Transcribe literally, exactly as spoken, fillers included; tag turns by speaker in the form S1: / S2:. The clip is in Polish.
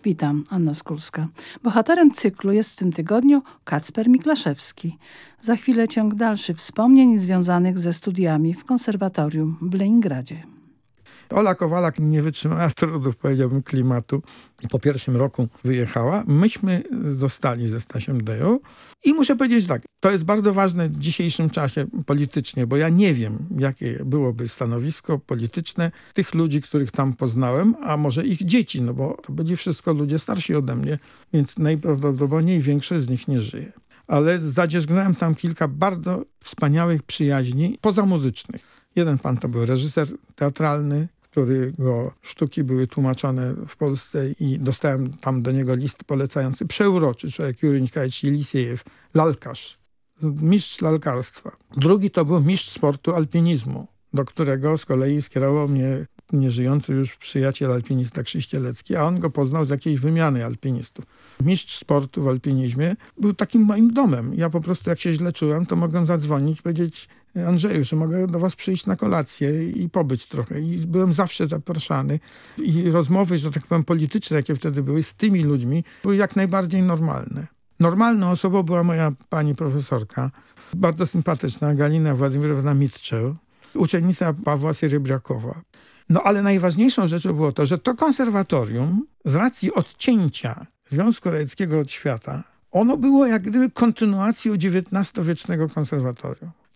S1: Witam, Anna Skulska. Bohaterem cyklu jest w tym tygodniu Kacper Miklaszewski. Za chwilę ciąg dalszy wspomnień związanych ze studiami w konserwatorium w Leningradzie.
S2: Ola Kowalak nie wytrzymała trudów, powiedziałbym, klimatu i po pierwszym roku wyjechała. Myśmy zostali ze Stasiem Deją i muszę powiedzieć tak, to jest bardzo ważne w dzisiejszym czasie politycznie, bo ja nie wiem, jakie byłoby stanowisko polityczne tych ludzi, których tam poznałem, a może ich dzieci, no bo to byli wszystko ludzie starsi ode mnie, więc najprawdopodobniej większość z nich nie żyje. Ale zadzierzgnąłem tam kilka bardzo wspaniałych przyjaźni pozamuzycznych. Jeden pan to był reżyser teatralny, którego sztuki były tłumaczone w Polsce i dostałem tam do niego list polecający. Przeuroczy człowiek, Jurij Nikolaevich Jelisiejew, lalkarz, mistrz lalkarstwa. Drugi to był mistrz sportu alpinizmu, do którego z kolei skierował mnie nieżyjący już przyjaciel alpinista Krzyścielecki, a on go poznał z jakiejś wymiany alpinistów. Mistrz sportu w alpinizmie był takim moim domem. Ja po prostu jak się źle czułem, to mogłem zadzwonić, powiedzieć: Andrzeju, że mogę do was przyjść na kolację i pobyć trochę. I byłem zawsze zapraszany. I rozmowy, że tak powiem, polityczne, jakie wtedy były z tymi ludźmi, były jak najbardziej normalne. Normalną osobą była moja pani profesorka, bardzo sympatyczna, Galina Władimirowna Mitczeł, uczennica Pawła Sierebriakowa. No ale najważniejszą rzeczą było to, że to konserwatorium z racji odcięcia Związku Radzieckiego od świata, ono było jak gdyby kontynuacją dziewiętnastowiecznego konserwatorium.